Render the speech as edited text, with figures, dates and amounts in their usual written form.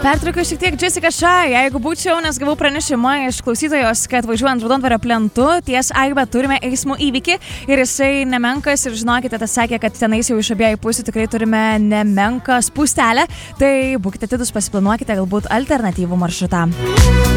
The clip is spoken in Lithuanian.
Pertraukiau šiek tiek Jessica Shy, jeigu būčiau, nes gavau pranešimą iš klausytojos, kad važiuojant Raudondvario plentu ties Aibe turime eismo įvykį ir jisai nemenkas ir žinokite, tas sakė, kad tenais jau iš abiejų pusių tikrai turime nemenką spūstelę, tai būkite atidūs, pasiplanuokite galbūt alternatyvų maršrutą.